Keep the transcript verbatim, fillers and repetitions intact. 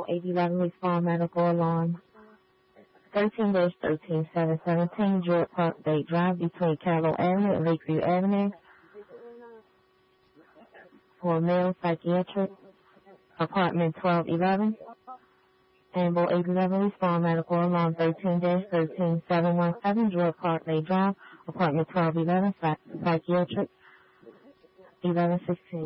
eight eleven respond medical alarm. thirteen dash thirteen seven seventeen Druid Park Bay Drive between Carroll Avenue and Lakeview Avenue for male psychiatric, apartment twelve eleven. Amble eight eleven respond medical alarm thirteen dash thirteen seven one seven Druid Park Bay Drive, apartment twelve eleven, psychiatric eleven sixteen.